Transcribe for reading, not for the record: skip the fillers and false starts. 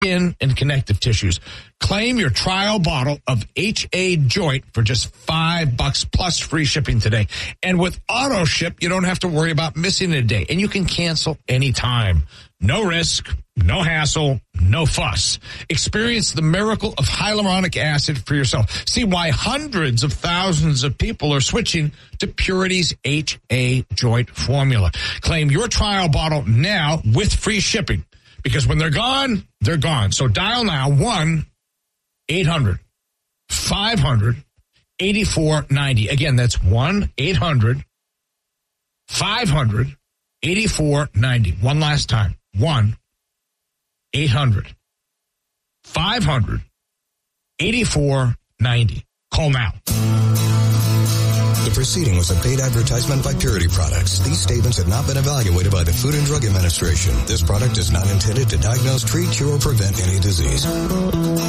skin and connective tissues. Claim your trial bottle of HA Joint for just $5 plus free shipping today. And with auto ship, you don't have to worry about missing a day, and you can cancel anytime. No risk, no hassle, no fuss. Experience the miracle of hyaluronic acid for yourself. See why hundreds of thousands of people are switching to Purity's HA Joint formula. Claim your trial bottle now with free shipping, because when they're gone, they're gone. So dial now 1-800-500-8490. Again, that's 1-800-500-8490. One last time. 1-800-500-8490. Call now. The proceeding was a paid advertisement by Purity Products. These statements have not been evaluated by the Food and Drug Administration. This product is not intended to diagnose, treat, cure, or prevent any disease.